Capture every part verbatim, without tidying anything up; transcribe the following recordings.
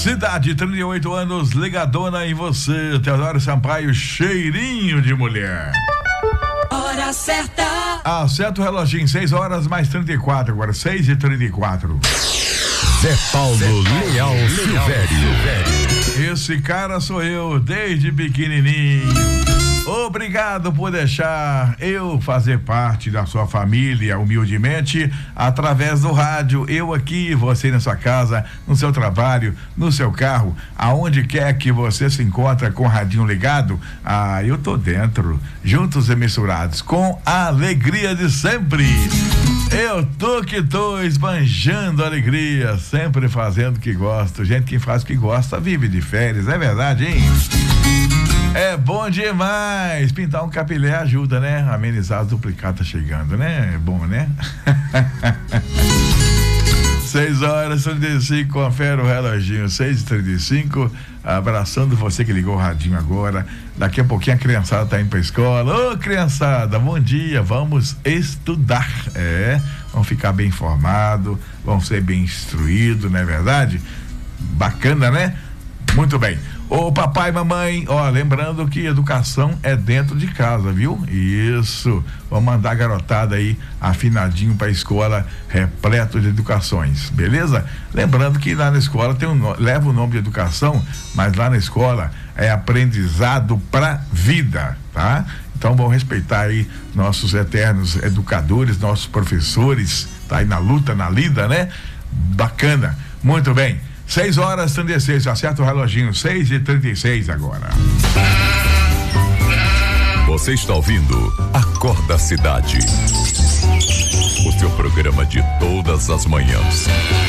Cidade, trinta e oito anos, ligadona em você. Teodoro Sampaio, cheirinho de mulher. Hora certa. Acerta o reloginho, seis horas mais trinta e quatro, agora seis e trinta e quatro. Zé Paulo Leal Silvério. Esse cara sou eu, desde pequenininho. Obrigado por deixar eu fazer parte da sua família, humildemente, através do rádio. Eu aqui, você na sua casa, no seu trabalho, no seu carro, aonde quer que você se encontra com o radinho ligado, ah, eu tô dentro, juntos e misturados, com a alegria de sempre. Eu tô que tô esbanjando alegria, sempre fazendo o que gosto. Gente que faz o que gosta vive de férias, é verdade, hein? É bom demais. Pintar um capilé ajuda, né? Amenizar as duplicatas chegando, né? É bom, né? seis horas e trinta e cinco, confere o reloginho, seis e trinta e cinco. Abraçando você que ligou o radinho agora. Daqui a pouquinho a criançada tá indo pra escola. Ô, criançada, bom dia. Vamos estudar. É, vamos ficar bem informado, vamos ser bem instruídos, não é verdade? Bacana, né? Muito bem. Ô papai e mamãe, ó, lembrando que educação é dentro de casa, viu? Isso. Vamos mandar a garotada aí afinadinho pra escola, repleto de educações, beleza? Lembrando que lá na escola tem um, leva o nome de educação, mas lá na escola é aprendizado pra vida, tá? Então vamos respeitar aí nossos eternos educadores, nossos professores, tá aí na luta, na lida, né? Bacana. Muito bem. seis horas e trinta e seis, acerta o reloginho, seis e trinta e seis agora. Você está ouvindo Acorda Cidade, o seu programa de todas as manhãs.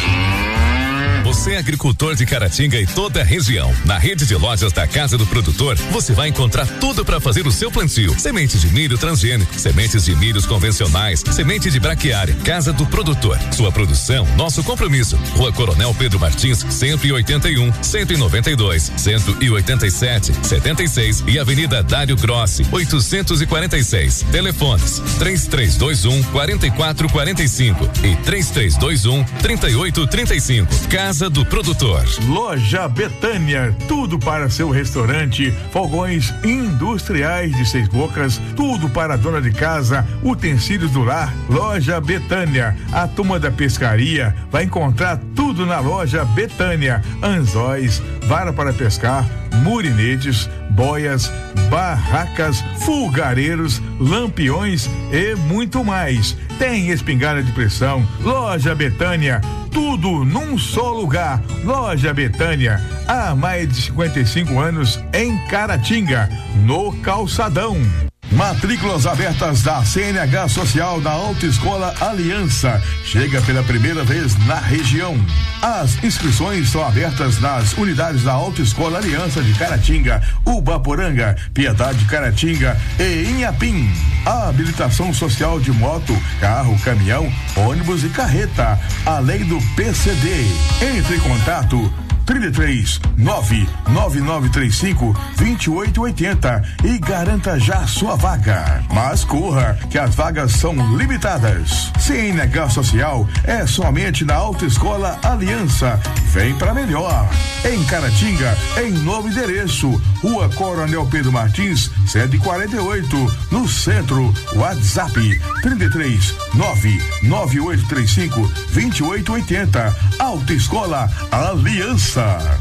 Você é agricultor de Caratinga e toda a região. Na rede de lojas da Casa do Produtor, você vai encontrar tudo para fazer o seu plantio. Sementes de milho transgênico, sementes de milhos convencionais, semente de braquiária. Casa do Produtor. Sua produção, nosso compromisso. Rua Coronel Pedro Martins, cento e oitenta e um, cento e noventa e dois, cento e oitenta e sete, setenta e seis e Avenida Dário Grossi, oitocentos e quarenta e seis. Telefones: três três dois um, quatro quatro quatro cinco e três três dois um, três oito três cinco. Casa do Produtor. Loja Betânia, tudo para seu restaurante, fogões industriais de seis bocas, tudo para a dona de casa, utensílios do lar. Loja Betânia, a turma da pescaria vai encontrar tudo na Loja Betânia. Anzóis, vara para pescar, murinetes, boias, barracas, fulgareiros, lampiões e muito mais. Tem espingarda de pressão. Loja Betânia, tudo num só lugar. Loja Betânia, há mais de cinquenta e cinco anos em Caratinga, no Calçadão. Matrículas abertas da C N H Social da Autoescola Aliança. Chega pela primeira vez na região. As inscrições são abertas nas unidades da Autoescola Aliança de Caratinga, Ubaporanga, Piedade Caratinga e Inhapim. A habilitação social de moto, carro, caminhão, ônibus e carreta, além do P C D. Entre em contato trinta e três, nove nove nove três cinco, dois oito oito zero e garanta já sua vaga. Mas corra, que as vagas são limitadas. C N H Social é somente na Autoescola Aliança. Vem pra melhor. Em Caratinga, em novo endereço, Rua Coronel Pedro Martins, cento e quarenta e oito, no centro. WhatsApp trinta e três, nove nove oito três cinco, dois oito oito zero. Autoescola Aliança.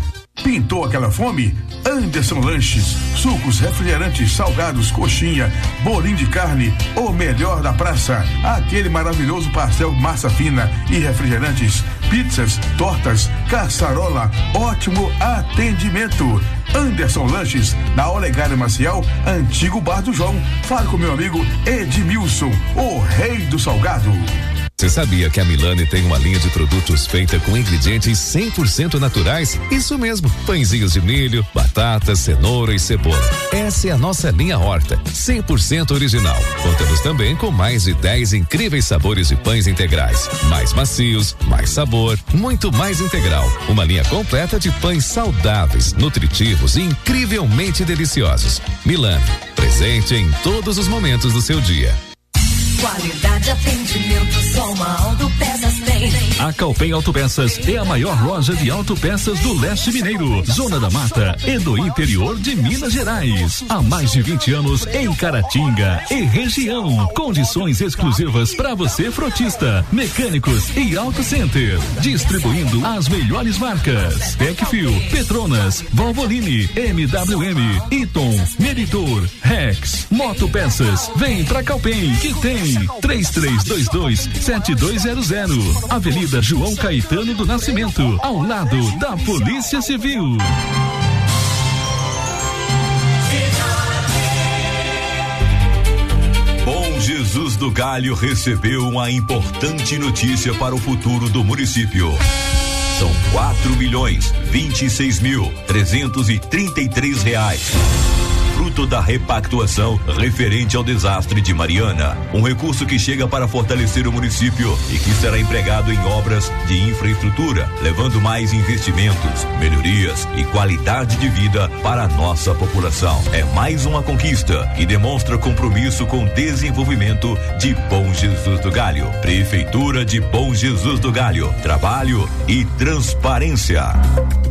Pintou aquela fome? Anderson Lanches, sucos, refrigerantes, salgados, coxinha, bolinho de carne, o melhor da praça, aquele maravilhoso pastel massa fina e refrigerantes, pizzas, tortas, caçarola, ótimo atendimento. Anderson Lanches, na Olegário Maciel, antigo Bar do João. Fale com meu amigo Edmilson, o rei do salgado. Você sabia que a Milani tem uma linha de produtos feita com ingredientes cem por cento naturais? Isso mesmo, pãezinhos de milho, batata, cenoura e cebola. Essa é a nossa linha Horta, cem por cento original. Contamos também com mais de dez incríveis sabores de pães integrais. Mais macios, mais sabor, muito mais integral. Uma linha completa de pães saudáveis, nutritivos e incrivelmente deliciosos. Milani, presente em todos os momentos do seu dia. Qualidade, atendimento, só uma Autopeças tem. A Calpen Autopeças é a maior loja de autopeças do leste mineiro, Zona da Mata e do interior de Minas Gerais. Há mais de vinte anos em Caratinga e região. Condições exclusivas para você, frotista, mecânicos e auto center. Distribuindo as melhores marcas: Tecfil, Petronas, Valvoline, M W M, Eaton, Meritor, Rex, Motopeças. Vem pra Calpen que tem. Três três dois dois sete dois zero zero. Avenida João Caetano do Nascimento, ao lado da Polícia Civil. Bom Jesus do Galho recebeu uma importante notícia para o futuro do município. São quatro milhões vinte e seis mil trezentos e trinta e três reais. Fruto da repactuação referente ao desastre de Mariana. Um recurso que chega para fortalecer o município e que será empregado em obras de infraestrutura, levando mais investimentos, melhorias e qualidade de vida para a nossa população. É mais uma conquista que demonstra compromisso com o desenvolvimento de Bom Jesus do Galho. Prefeitura de Bom Jesus do Galho. Trabalho e transparência.